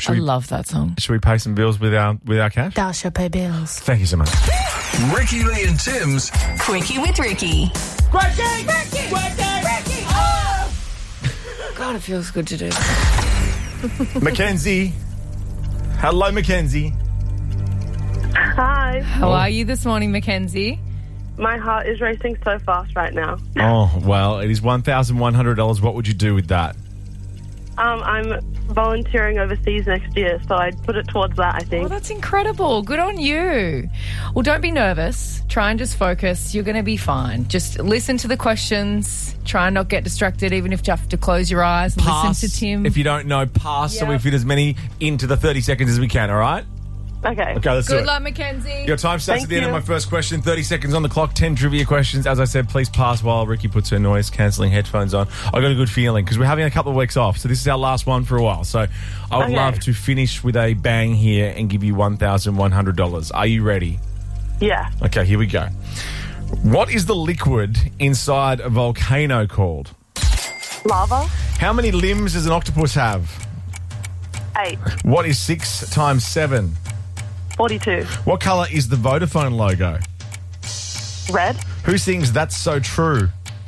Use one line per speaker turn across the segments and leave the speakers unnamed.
I love that song.
Should we pay some bills with our cash?
Thou shalt pay bills.
Thank you so much.
Ricky Lee and Tim's
Quickie with Ricky.
Ricky! Oh! God, it feels good to do that.
Mackenzie. Hello, Mackenzie.
Hi.
How are you this morning, Mackenzie?
My heart is racing so fast right now.
Oh, well, it is $1,100. What would you do with that?
I'm volunteering overseas next year, so I'd put it towards that, I think.
Oh, that's incredible. Good on you. Well, don't be nervous. Try and just focus. You're going to be fine. Just listen to the questions. Try and not get distracted, even if you have to close your eyes and
Pass.
listen to Tim.
If you don't know, pass so we
Yep.
fit as many into the 30 seconds as we can, all right?
Okay.
Okay, let's do
Good
it.
luck, Mackenzie.
Your time starts
Thank
at the end of
you.
my first question. 30 seconds on the clock, 10 trivia questions. As I said, please pass while Ricky puts her noise-cancelling headphones on. I got a good feeling because we're having a couple of weeks off, so this is our last one for a while. So I would
Okay.
love to finish with a bang here and give you $1,100. Are you ready?
Yeah.
Okay, here we go. What is the liquid inside a volcano called?
Lava.
How many limbs does an octopus have?
8.
What is 6 times 7?
42.
What colour is the Vodafone logo?
Red.
Who sings That's So True?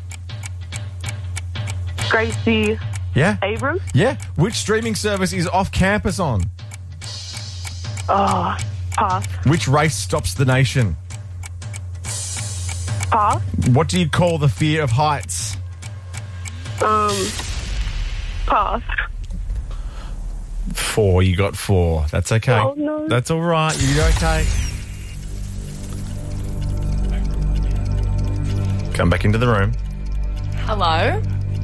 Gracie
Yeah?
Abrams.
Yeah. Which streaming service is off campus on?
Oh, pass.
Which race stops the nation?
Pass.
What do you call the fear of heights?
Pass.
4. You got 4. That's okay.
Oh, no.
That's all right. You're okay. Come back into the room.
Hello?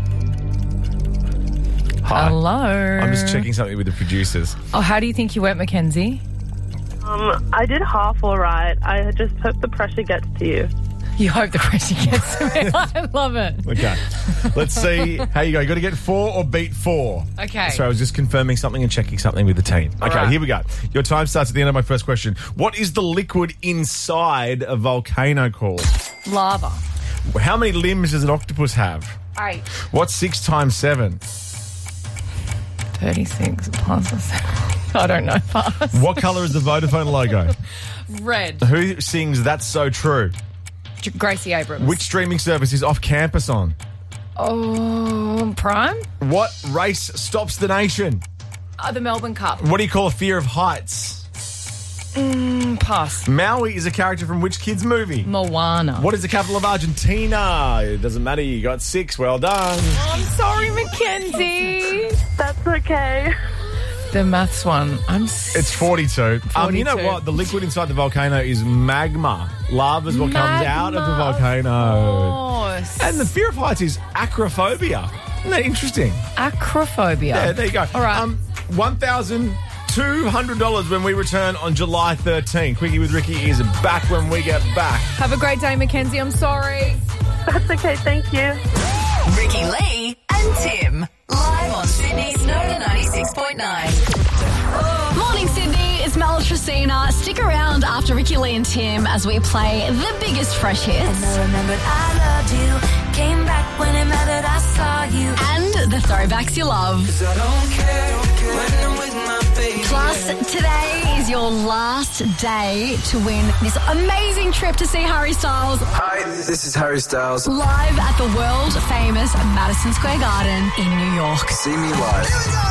Hi.
Hello?
I'm just checking something with the producers.
Oh, how do you think you went, Mackenzie?
I did half all right. I just hope the pressure gets to you.
You hope the pressure gets to me. I love it.
Okay. Let's see how you go. You got to get 4 or beat 4.
Okay.
So I was just confirming something and checking something with the team. Okay,
right.
Here we go. Your time starts at the end of my first question. What is the liquid inside a volcano called?
Lava.
How many limbs does an octopus have?
8.
What's 6 times 7?
36 plus a 7. I don't know. Pass.
What colour is the Vodafone logo?
Red.
Who sings That's So True?
Gracie Abrams.
Which streaming service is off campus on?
Oh, Prime?
What race stops the nation?
The Melbourne Cup.
What do you call a fear of heights?
Pass.
Maui is a character from which kids' movie?
Moana.
What is the capital of Argentina? It doesn't matter. You got 6. Well done.
I'm sorry, Mackenzie.
That's okay.
The maths one.
It's 42. You know
42.
what? The liquid inside the volcano is magma. Lava is what comes out of the volcano.
Of course.
And the fear of heights is acrophobia. Isn't that interesting?
Acrophobia.
Yeah, there you go.
All right.
$1,200 when we return on July 13. Quickie with Ricky is back when we get back.
Have a great day, Mackenzie. I'm sorry.
That's okay. Thank you.
Ricky Lee and Tim. Live on Sydney's Nova 96.9. Morning, Sydney. It's Mel Tracina. Stick around after Ricky Lee and Tim as we play the biggest fresh hits.
I remembered I loved you. Came back when it mattered, I saw you.
And the throwbacks you love. Plus, today is your last day to win this amazing trip to see Harry Styles
Hi, this is Harry Styles.
live at the world famous Madison Square Garden in New York.
See me live.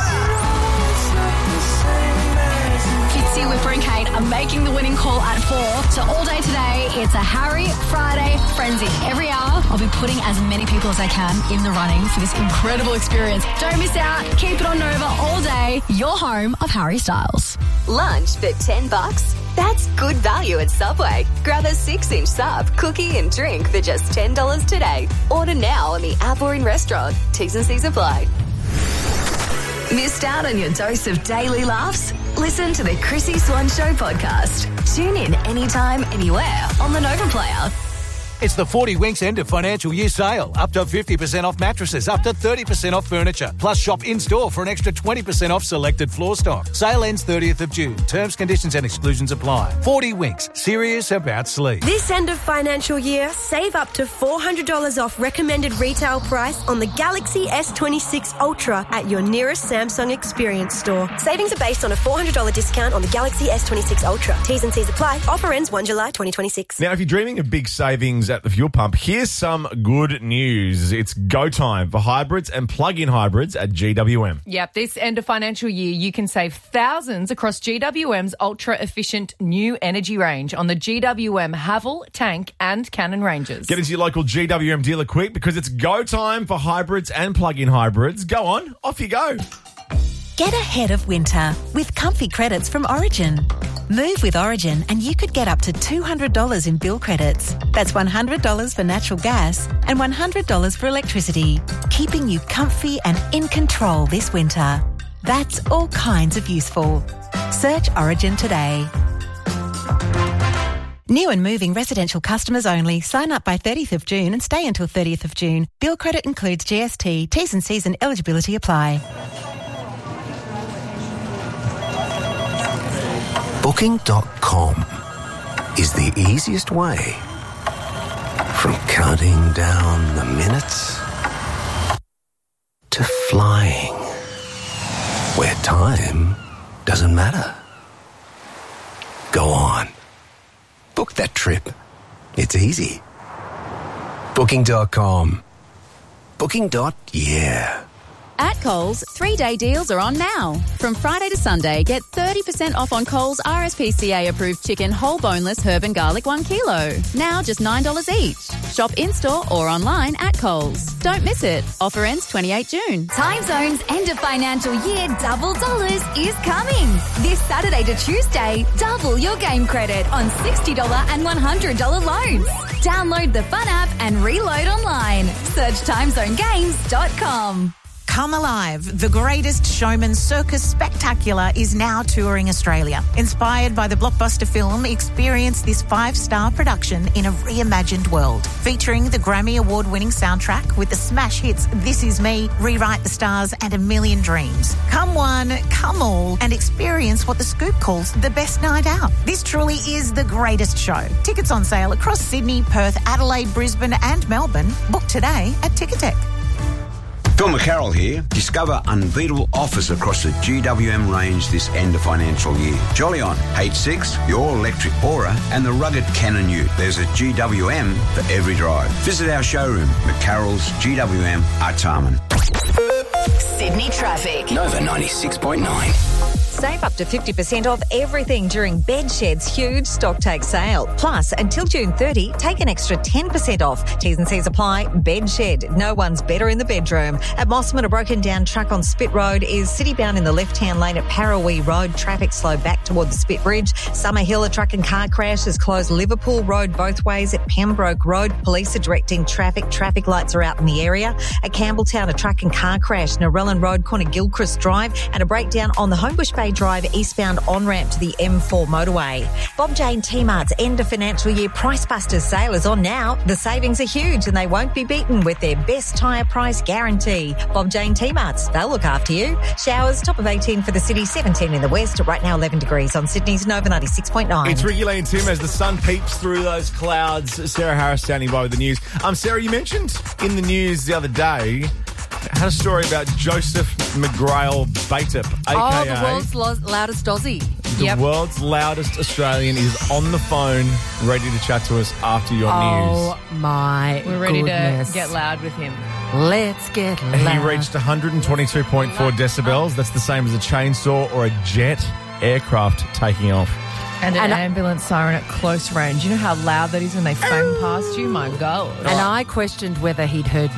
Fitzy, Whipper and Kate are making the winning call at 4. So all day today, it's a Harry Friday frenzy. Every hour, I'll be putting as many people as I can in the running for this incredible experience. Don't miss out. Keep it on Nova all day. Your home of Harry Styles.
Lunch for $10? That's good value at Subway. Grab a 6-inch sub, cookie and drink for just $10 today. Order now on the app or in restaurant. T's and C's apply. Missed out on your dose of daily laughs? Listen to the Chrissy Swan Show podcast. Tune in anytime, anywhere on the Nova Player.
It's the 40 Winks end of financial year sale. Up to 50% off mattresses, up to 30% off furniture. Plus shop in-store for an extra 20% off selected floor stock. Sale ends 30th of June. Terms, conditions and exclusions apply. 40 Winks. Serious about sleep.
This end of financial year, save up to $400 off recommended retail price on the Galaxy S26 Ultra at your nearest Samsung Experience store. Savings are based on a $400 discount on the Galaxy S26 Ultra. T's and C's apply. Offer ends 1 July 2026.
Now, if you're dreaming of big savings at the fuel pump, here's some good news. It's go time for hybrids and plug-in hybrids at GWM.
Yep, this end of financial year, you can save thousands across GWM's ultra-efficient new energy range on the GWM Haval, Tank and Cannon ranges.
Get into your local GWM dealer quick because it's go time for hybrids and plug-in hybrids. Go on, off you go.
Get ahead of winter with comfy credits from Origin. Move with Origin and you could get up to $200 in bill credits. That's $100 for natural gas and $100 for electricity, keeping you comfy and in control this winter. That's all kinds of useful. Search Origin today. New and moving residential customers only. Sign up by 30th of June and stay until 30th of June. Bill credit includes GST. T's and C's and eligibility apply.
Booking.com is the easiest way from counting down the minutes to flying, where time doesn't matter. Go on. Book that trip. It's easy. Booking.com. Booking.yeah.
At Coles, 3-day deals are on now. From Friday to Sunday, get 30% off on Coles RSPCA-approved chicken whole boneless herb and garlic 1 kilo. Now just $9 each. Shop in-store or online at Coles. Don't miss it. Offer ends 28 June.
Time Zone's end of financial year double dollars is coming. This Saturday to Tuesday, double your game credit on $60 and $100 loans. Download the Fun app and reload online. Search timezonegames.com.
Come Alive, the greatest showman circus spectacular is now touring Australia. Inspired by the blockbuster film, experience this 5-star production in a reimagined world. Featuring the Grammy Award-winning soundtrack with the smash hits This Is Me, Rewrite the Stars and A Million Dreams. Come one, come all and experience what The Scoop calls the best night out. This truly is the greatest show. Tickets on sale across Sydney, Perth, Adelaide, Brisbane and Melbourne. Book today at Ticketek.
Phil McCarroll here. Discover unbeatable offers across the GWM range this end of financial year. Jolly On, H6, the all-electric Aura and the rugged Cannon Ute. There's a GWM for every drive. Visit our showroom, McCarroll's GWM, Artarmon.
Sydney traffic.
Nova 96.9.
Save up to 50% off everything during Bedshed's huge stock take sale. Plus, until June 30, take an extra 10% off. T's and C's apply. Bedshed. No one's better in the bedroom. At Mossman, a broken down truck on Spit Road is city-bound in the left-hand lane at Parawee Road. Traffic slow back toward the Spit Bridge. Summer Hill, a truck and car crash has closed Liverpool Road both ways at Pembroke Road. Police are directing traffic. Traffic lights are out in the area. At Campbelltown, a truck and car crash. Narellan Road, corner Gilchrist Drive. And a breakdown on the Homebush Bay Drive eastbound on-ramp to the M4 motorway. Bob Jane T-Mart's end of financial year Price Busters sale is on now. The savings are huge and they won't be beaten with their best tyre price guarantee. Bob Jane T-Mart's, they'll look after you. Showers, top of 18 for the city, 17 in the west. Right now 11 degrees on Sydney's Nova 96.9.
It's Ricky Lee and Tim as the sun peeps through those clouds. Sarah Harris standing by with the news. Sarah, you mentioned in the news the other day, had a story about Joseph McGrail Batip, a.k.a.
the world's loudest Aussie.
The world's loudest Australian is on the phone, ready to chat to us after your news.
Oh, my We're ready to get loud with him.
Let's get loud.
He reached 122.4 decibels. That's the same as a chainsaw or a jet aircraft taking off.
And an ambulance siren at close range. You know how loud that is when they phang past you? My God.
And I questioned whether he'd heard